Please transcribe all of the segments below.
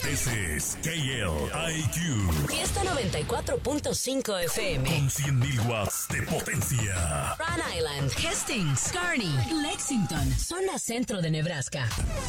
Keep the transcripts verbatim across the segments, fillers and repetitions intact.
Ese es K L I Q. Fiesta noventa y cuatro punto cinco F M. Con cien mil watts de potencia. Rhode Island, Hastings, Kearney, Lexington, zona centro de Nebraska.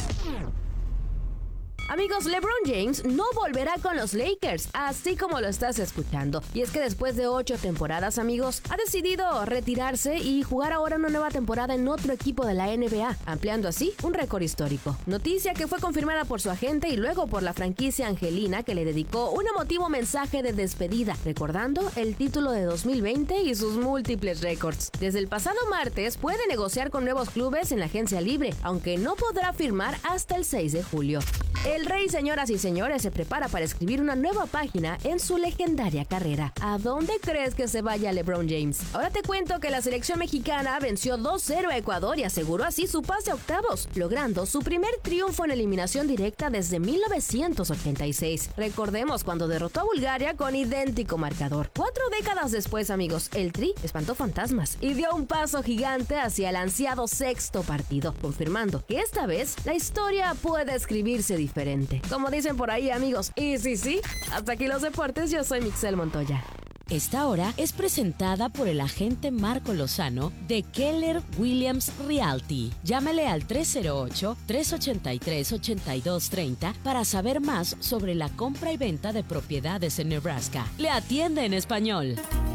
Amigos, LeBron James no volverá con los Lakers, así como lo estás escuchando. Y es que después de ocho temporadas, amigos, ha decidido retirarse y jugar ahora una nueva temporada en otro equipo de la N B A, ampliando así un récord histórico. Noticia que fue confirmada por su agente y luego por la franquicia angelina, que le dedicó un emotivo mensaje de despedida, recordando el título de dos mil veinte y sus múltiples récords. Desde el pasado martes puede negociar con nuevos clubes en la agencia libre, aunque no podrá firmar hasta el seis de julio. El Rey, señoras y señores, se prepara para escribir una nueva página en su legendaria carrera. ¿A dónde crees que se vaya LeBron James? Ahora te cuento que la selección mexicana venció dos cero a Ecuador y aseguró así su pase a octavos, logrando su primer triunfo en eliminación directa desde mil novecientos ochenta y seis. Recordemos cuando derrotó a Bulgaria con idéntico marcador. Cuatro décadas después, amigos, el Tri espantó fantasmas y dio un paso gigante hacia el ansiado sexto partido, confirmando que esta vez la historia puede escribirse diferente. Como dicen por ahí, amigos, y sí, sí, hasta aquí los deportes, yo soy Mixel Montoya. Esta hora es presentada por el agente Marco Lozano de Keller Williams Realty. Llámele al tres cero ocho, tres ocho tres, ocho dos tres cero para saber más sobre la compra y venta de propiedades en Nebraska. Le atiende en español.